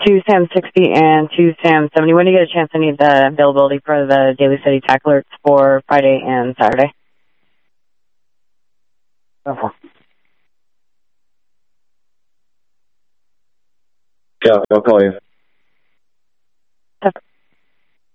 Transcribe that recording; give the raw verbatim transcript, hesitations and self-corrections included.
two SAM sixty and two SAM seventy. When do you get a chance, I need the availability for the Daily City tack alerts for Friday and Saturday. Okay. Yeah, I'll call you.